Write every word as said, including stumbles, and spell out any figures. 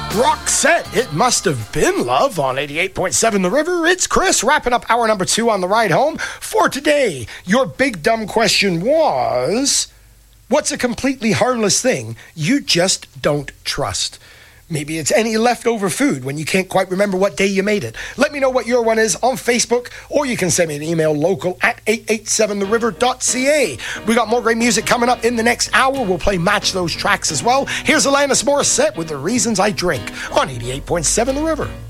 Roxette, It Must Have Been Love on eighty-eight point seven The River. It's Chris wrapping up hour number two on the ride home. For today, your big dumb question was, what's a completely harmless thing you just don't trust? Maybe it's any leftover food when you can't quite remember what day you made it. Let me know what your one is on Facebook, or you can send me an email, local at eight eight seven the river dot c a. We got more great music coming up in the next hour. We'll play Match Those Tracks as well. Here's Alanis Morissette with The Reasons I Drink on eighty-eight point seven The River.